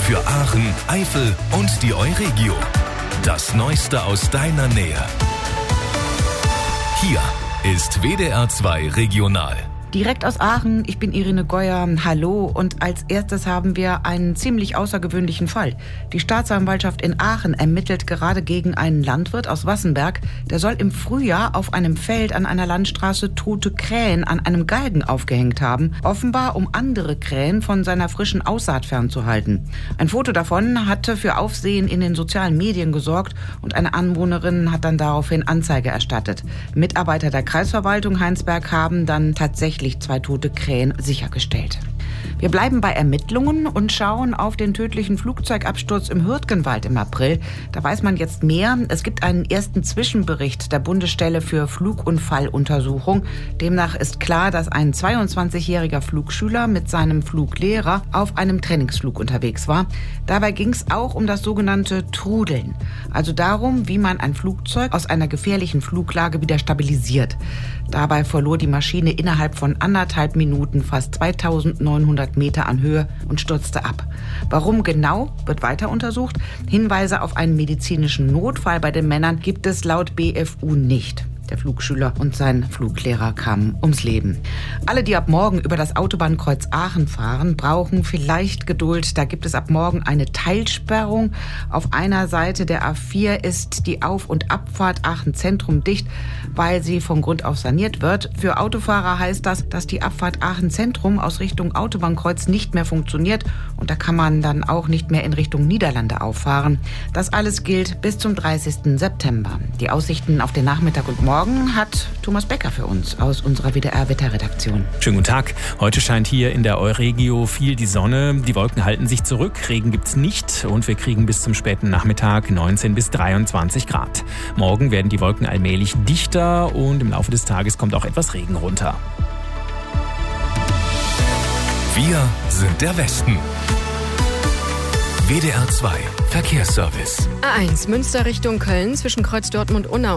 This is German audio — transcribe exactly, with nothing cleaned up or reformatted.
Für Aachen, Eifel und die Euregio. Das Neueste aus deiner Nähe. Hier ist W D R zwei Regional. Direkt aus Aachen, ich bin Irene Geuer, hallo. Und als erstes haben wir einen ziemlich außergewöhnlichen Fall. Die Staatsanwaltschaft in Aachen ermittelt gerade gegen einen Landwirt aus Wassenberg. Der soll im Frühjahr auf einem Feld an einer Landstraße tote Krähen an einem Galgen aufgehängt haben. Offenbar, um andere Krähen von seiner frischen Aussaat fernzuhalten. Ein Foto davon hatte für Aufsehen in den sozialen Medien gesorgt und eine Anwohnerin hat dann daraufhin Anzeige erstattet. Mitarbeiter der Kreisverwaltung Heinsberg haben dann tatsächlich zwei tote Krähen sichergestellt. Wir bleiben bei Ermittlungen und schauen auf den tödlichen Flugzeugabsturz im Hürtgenwald im April. Da weiß man jetzt mehr. Es gibt einen ersten Zwischenbericht der Bundesstelle für Flugunfalluntersuchung. Demnach ist klar, dass ein zweiundzwanzigjähriger Flugschüler mit seinem Fluglehrer auf einem Trainingsflug unterwegs war. Dabei ging es auch um das sogenannte Trudeln. Also darum, wie man ein Flugzeug aus einer gefährlichen Fluglage wieder stabilisiert. Dabei verlor die Maschine innerhalb von anderthalb Minuten fast zweitausendneunhundert Meter an Höhe und stürzte ab. Warum genau, wird weiter untersucht. Hinweise auf einen medizinischen Notfall bei den Männern gibt es laut B F U nicht. Der Flugschüler und sein Fluglehrer kamen ums Leben. Alle, die ab morgen über das Autobahnkreuz Aachen fahren, brauchen vielleicht Geduld. Da gibt es ab morgen eine Teilsperrung. Auf einer Seite der A vier ist die Auf- und Abfahrt Aachen Zentrum dicht, weil sie von Grund auf saniert wird. Für Autofahrer heißt das, dass die Abfahrt Aachen Zentrum aus Richtung Autobahnkreuz nicht mehr funktioniert. Und da kann man dann auch nicht mehr in Richtung Niederlande auffahren. Das alles gilt bis zum dreißigsten September. Die Aussichten auf den Nachmittag und Morgen hat Thomas Becker für uns aus unserer W D R-Wetterredaktion. Schönen guten Tag. Heute scheint hier in der Euregio viel die Sonne. Die Wolken halten sich zurück, Regen gibt's nicht und wir kriegen bis zum späten Nachmittag neunzehn bis dreiundzwanzig Grad. Morgen werden die Wolken allmählich dichter und im Laufe des Tages kommt auch etwas Regen runter. Wir sind der Westen. W D R zwei Verkehrsservice. A eins Münster Richtung Köln zwischen Kreuz Dortmund-Unna